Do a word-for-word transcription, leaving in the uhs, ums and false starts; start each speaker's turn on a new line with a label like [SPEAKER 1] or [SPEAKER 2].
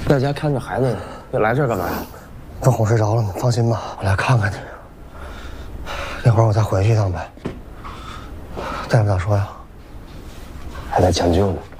[SPEAKER 1] 在家看着孩子，你来这儿干嘛呀？
[SPEAKER 2] 等哄睡着了，你放心吧，我来看看你。一会儿我再回去一趟呗。大夫咋说呀？
[SPEAKER 1] 还在抢救呢。